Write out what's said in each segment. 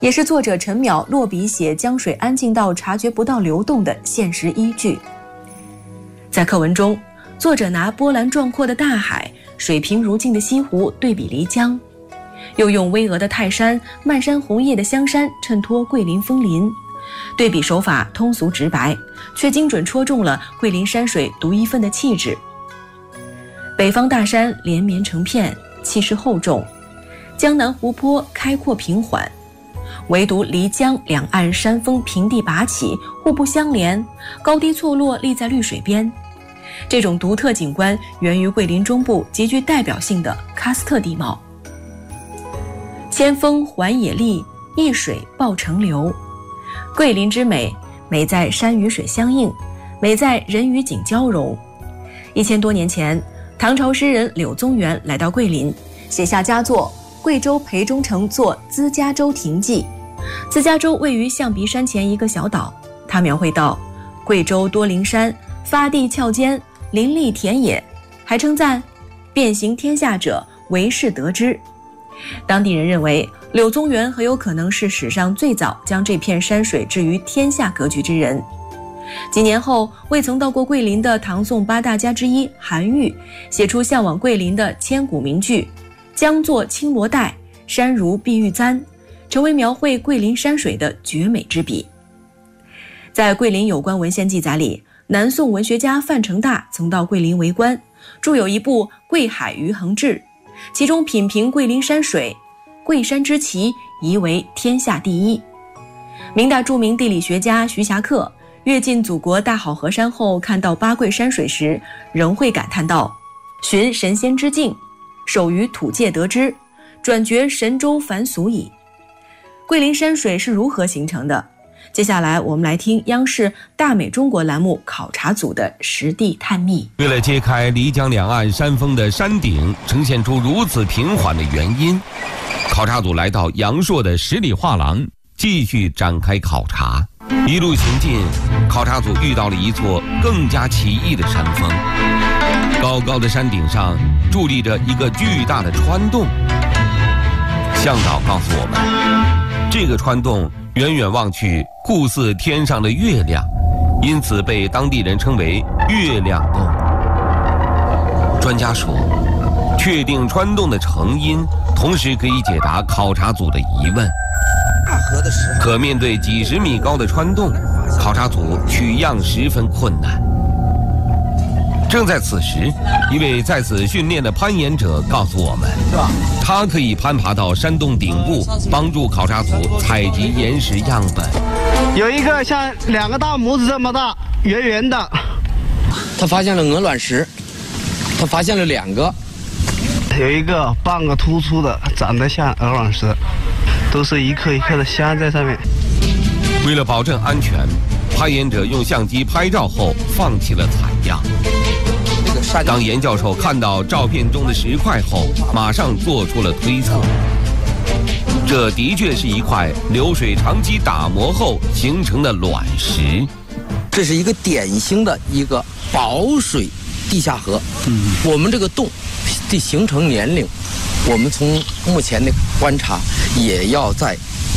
也是作者陈淼落笔写江水安静到察觉不到流动的现实依据。在课文中，作者拿波澜壮阔的大海、水平如镜的西湖对比漓江，又用巍峨的泰山、漫山红叶的香山衬托桂林枫林，对比手法通俗直白，却精准戳中了桂林山水独一份的气质。北方大山连绵成片，气势厚重，江南湖泊开阔平缓，唯独漓江两岸山峰平地拔起，互不相连，高低错落立在绿水边。这种独特景观源于桂林中部极具代表性的喀斯特地貌。千峰环野立，一水抱成流。桂林之美，美在山与水相应，美在人与景交融。1000多年前，唐朝诗人柳宗元来到桂林，写下佳作《贵州培中城作资家洲亭记》。资家洲位于象鼻山前一个小岛，他描绘到：贵州多灵山，发地峭坚，林立田野，还称赞遍行天下者，唯是得之。当地人认为，柳宗元很有可能是史上最早将这片山水置于天下格局之人。几年后，未曾到过桂林的唐宋8大家之一韩愈，写出向往桂林的千古名句：江作青罗带，山如碧玉簪，成为描绘桂林山水的绝美之笔。在桂林有关文献记载里，南宋文学家范成大曾到桂林为官，著有一部《桂海余衡志》，其中品评桂林山水，桂山之奇，宜为天下第一。明代著名地理学家徐霞客阅尽祖国大好河山后，看到八桂山水时，仍会感叹道：寻神仙之境，首于土界得之，转觉神州凡俗矣。桂林山水是如何形成的？接下来我们来听央视大美中国栏目考察组的实地探秘。 为了揭开漓江两岸山峰的山顶呈现出如此平缓的原因，考察组来到阳朔的十里画廊，继续展开考察。一路行进，考察组遇到了一座更加奇异的山峰。高高的山顶上伫立着一个巨大的穿洞。向导告诉我们，这个穿洞远远望去酷似天上的月亮，因此被当地人称为月亮洞。专家说，确定穿洞的成因，同时可以解答考察组的疑问。可面对几十米高的穿洞，考察组取样十分困难。正在此时，一位在此训练的攀岩者告诉我们，他可以攀爬到山洞顶部，帮助考察组采集岩石样本。 有一个像2个大拇指这么大，圆圆的。 他发现了鹅卵石，他发现了2个， 有一个半个突出的，长得像鹅卵石，都是一颗一颗的镶在上面。 为了保证安全，攀岩者用相机拍照后放弃了采样。当严教授看到照片中的石块后，马上做出了推测，这的确是一块流水长期打磨后形成的卵石。 这是一个典型的一个保水地下河。我们这个洞的形成年龄，我们从目前的观察，也要在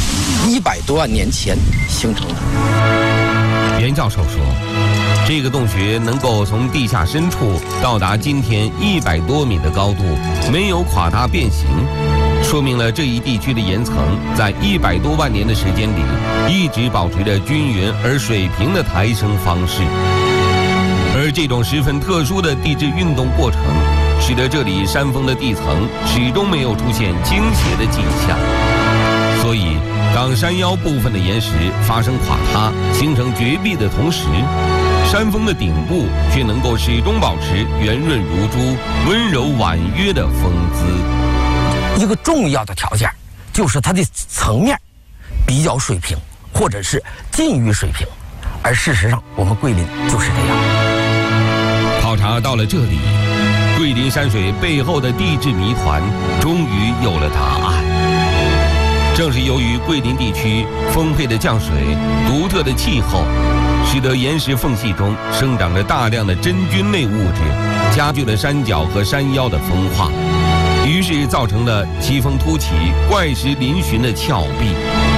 100多万年前形成的。 严教授说，这个洞穴能够从地下深处到达今天100多米的高度，没有垮塌变形，说明了这一地区的岩层在100多万年的时间里一直保持着均匀而水平的抬升方式。而这种十分特殊的地质运动过程，使得这里山峰的地层始终没有出现倾斜的迹象。所以当山腰部分的岩石发生垮塌形成绝壁的同时，山峰的顶部却能够始终保持圆润如珠、温柔婉约的风姿。 一个重要的条件就是它的层面比较水平，或者是近于水平，而事实上我们桂林就是这样。 考察到了这里，桂林山水背后的地质谜团终于有了答案。正是由于桂林地区丰沛的降水、独特的气候，使得岩石缝隙中生长着大量的真菌类物质，加剧了山脚和山腰的风化，于是造成了奇峰突起、怪石嶙峋的峭壁。